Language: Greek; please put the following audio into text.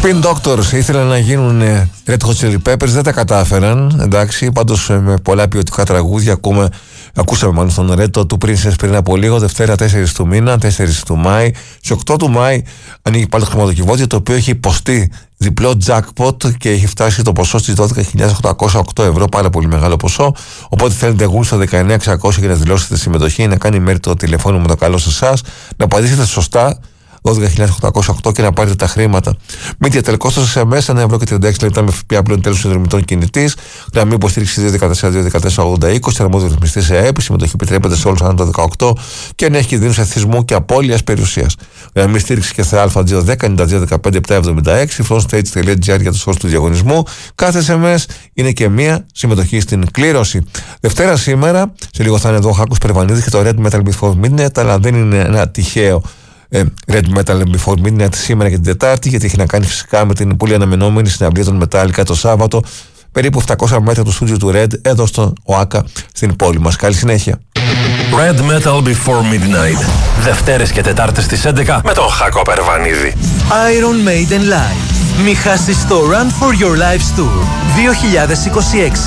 Spin Doctors ήθελαν να γίνουν Red Hot Chili Peppers, δεν τα κατάφεραν. Εντάξει, πάντως με πολλά ποιοτικά τραγούδια ακούσαμε μάλλον στον Red του Princess πριν από λίγο. Δευτέρα 4 του μήνα, 4 του Μάη. Στις 8 του Μάη ανοίγει πάλι το χρηματοκιβώτιο, το οποίο έχει υποστεί διπλό jackpot και έχει φτάσει το ποσό στις 12.808 ευρώ. Πάρα πολύ μεγάλο ποσό. Οπότε θέλετε γου στο 19.600 για να δηλώσετε συμμετοχή, να κάνει μέρη το τηλεφώνημα με το καλό σε εσάς, να απαντήσετε σωστά. 12.808 και να πάρετε τα χρήματα. Media τελικόστος σε μέσα 1 ευρώ και 36 λεπτά με ΦΠΑ πλέον τέλος συνδρομητών κινητής. Γραμμή υποστήριξη 214-214-80-20. Αρμόδιο ρυθμιστή σε ΑΕΠ. Συμμετοχή επιτρέπεται σε όλους άνω το 18 και αν έχει κινδύνους εθισμού και απώλειας περιουσίας. Γραμμή στήριξη και ΘΑ 210-92-15-776. Frontstage.gr για τους όρους του διαγωνισμού. Κάθε SMS είναι και μία συμμετοχή στην κλήρωση. Δευτέρα σήμερα, σε λίγο θα είναι εδώ ο Χάκος Περβανίδης και το Red Metal Before Midnight, αλλά δεν είναι ένα τυχαίο Red Metal Before Midnight σήμερα και την Τετάρτη, γιατί έχει να κάνει φυσικά με την πολύ αναμενόμενη συναυλία των Metallica το Σάββατο, περίπου 700 μέτρα του στούντιο του Red, εδώ στο ΟΑΚΑ στην πόλη μας. Καλή συνέχεια. Red Metal Before Midnight, Δευτέρες και Τετάρτες στις 11 με τον Χάκο Περβανίδη. Iron Maiden Live. Μη χάσεις το Run for Your Lives Tour 2026.